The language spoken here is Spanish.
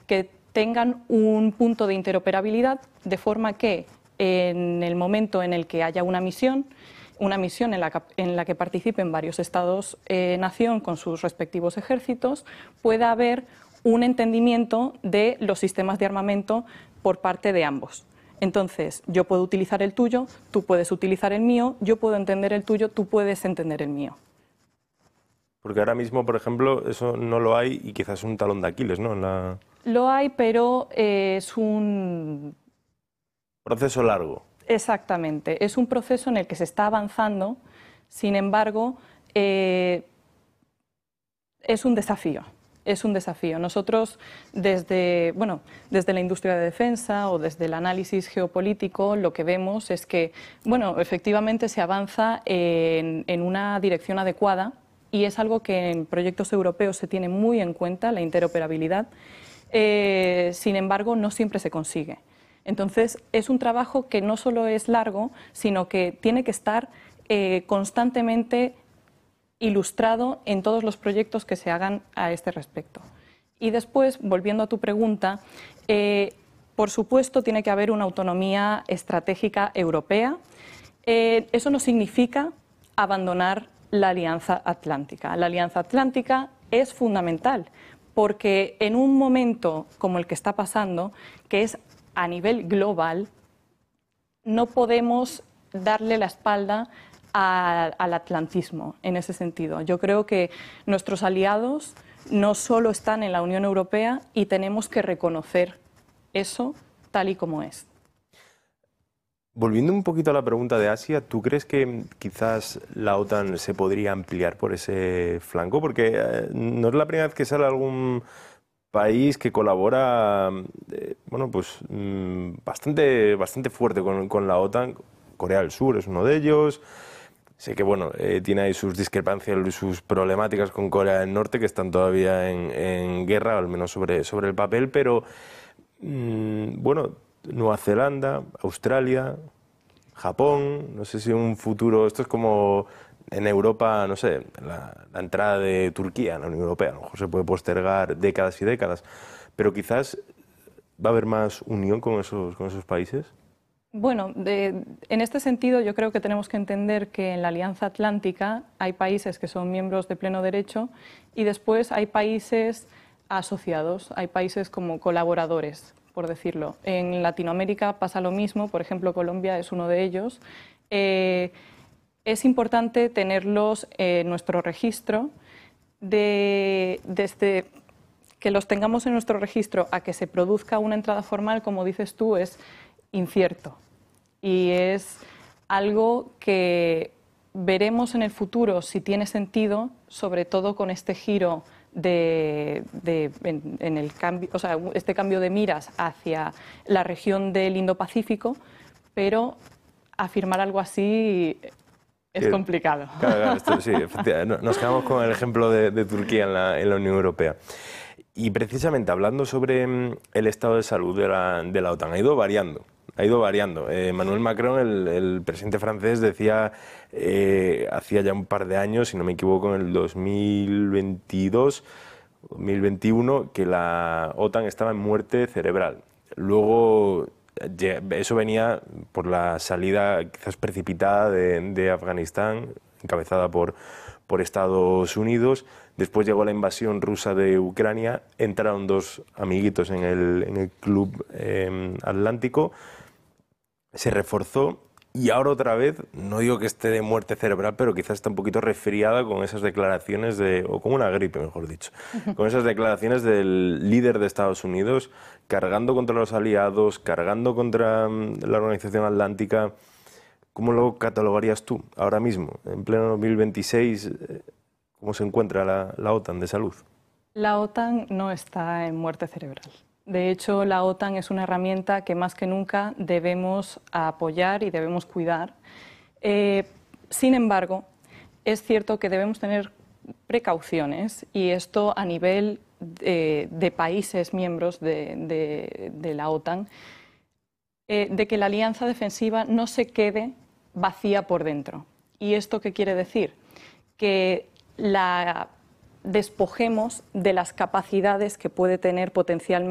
que tengan un punto de interoperabilidad, de forma que en el momento en el que haya una misión en la que participen varios Estados-nación con sus respectivos ejércitos, pueda haber un entendimiento de los sistemas de armamento por parte de ambos. Entonces, yo puedo utilizar el tuyo, tú puedes utilizar el mío, yo puedo entender el tuyo, tú puedes entender el mío. Porque ahora mismo, por ejemplo, eso no lo hay y quizás es un talón de Aquiles, ¿no? Lo hay, pero es un proceso largo. Exactamente, es un proceso en el que se está avanzando, sin embargo, es un desafío. Es un desafío. Nosotros, desde la industria de defensa o desde el análisis geopolítico, lo que vemos es que, efectivamente se avanza en una dirección adecuada, y es algo que en proyectos europeos se tiene muy en cuenta, la interoperabilidad. Sin embargo, no siempre se consigue. Entonces, es un trabajo que no solo es largo, sino que tiene que estar constantemente ilustrado en todos los proyectos que se hagan a este respecto. Y después, volviendo a tu pregunta, por supuesto tiene que haber una autonomía estratégica europea. Eso no significa abandonar la Alianza Atlántica. La Alianza Atlántica es fundamental, porque en un momento como el que está pasando, que es a nivel global, no podemos darle la espalda al atlantismo en ese sentido. Yo creo que nuestros aliados no solo están en la Unión Europea y tenemos que reconocer eso tal y como es. Volviendo un poquito a la pregunta de Asia, ¿tú crees que quizás la OTAN se podría ampliar por ese flanco? Porque no es la primera vez que sale algún país que colabora bastante fuerte con la OTAN. Corea del Sur es uno de ellos. Sé que tiene ahí sus discrepancias y sus problemáticas con Corea del Norte, que están todavía en guerra, al menos sobre el papel, pero Nueva Zelanda, Australia, Japón, no sé si en un futuro, esto es como en Europa, no sé, la entrada de Turquía en la Unión Europea, a lo mejor se puede postergar décadas y décadas, pero quizás va a haber más unión con esos países. Bueno, en este sentido yo creo que tenemos que entender que en la Alianza Atlántica hay países que son miembros de pleno derecho y después hay países asociados, hay países como colaboradores, por decirlo. En Latinoamérica pasa lo mismo, por ejemplo, Colombia es uno de ellos. Es importante tenerlos en nuestro registro, desde que los tengamos en nuestro registro a que se produzca una entrada formal, como dices tú, es incierto. Y es algo que veremos en el futuro si tiene sentido, sobre todo con este giro en el cambio, este cambio de miras hacia la región del Indo-Pacífico, pero afirmar algo así es complicado. Claro, sí, efectivamente. Nos quedamos con el ejemplo de Turquía en la Unión Europea. Y precisamente hablando sobre el estado de salud de la OTAN, ha ido variando. Emmanuel Macron, el presidente francés, decía hacía ya un par de años, si no me equivoco, en el 2022, 2021, que la OTAN estaba en muerte cerebral. Luego, eso venía por la salida quizás precipitada de Afganistán, encabezada por Estados Unidos. Después llegó la invasión rusa de Ucrania, entraron dos amiguitos en el club atlántico, se reforzó y ahora otra vez, no digo que esté de muerte cerebral, pero quizás está un poquito resfriada con esas declaraciones o con una gripe, mejor dicho, con esas declaraciones del líder de Estados Unidos cargando contra los aliados, cargando contra la Organización Atlántica. ¿Cómo lo catalogarías tú ahora mismo, en pleno 2026? ¿Cómo se encuentra la OTAN de salud? La OTAN no está en muerte cerebral. De hecho, la OTAN es una herramienta que más que nunca debemos apoyar y debemos cuidar. Sin embargo, es cierto que debemos tener precauciones, y esto a nivel de países miembros de la OTAN, de que la alianza defensiva no se quede vacía por dentro. ¿Y esto qué quiere decir? Que la despojemos de las capacidades que puede tener potencialmente